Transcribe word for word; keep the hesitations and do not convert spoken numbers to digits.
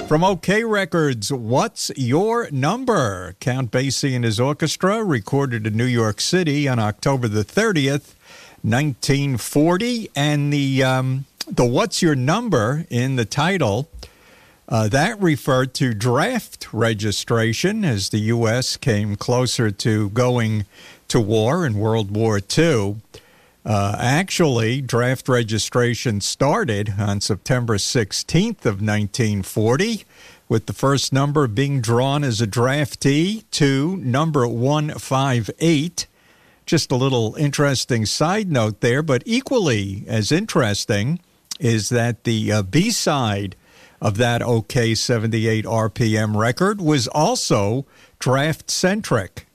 From OK Records, What's Your Number? Count Basie and his orchestra recorded in New York City on October the thirtieth, nineteen forty. And the, um, the What's Your Number in the title, uh, that referred to draft registration as the U S came closer to going to war in World War Two. Uh, actually, draft registration started on September sixteenth of nineteen forty, with the first number being drawn as a draftee to number one five eight. Just a little interesting side note there, but equally as interesting is that the uh, B-side of that OK seventy-eight R P M record was also draft-centric.